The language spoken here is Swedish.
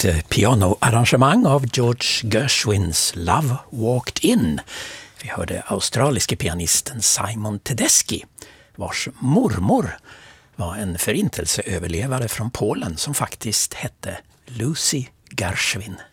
ett pianoarrangemang av George Gershwins Love Walked In. Vi hörde australiske pianisten Simon Tedeschi, vars mormor var en förintelseöverlevare från Polen som faktiskt hette Lucy Gershwin.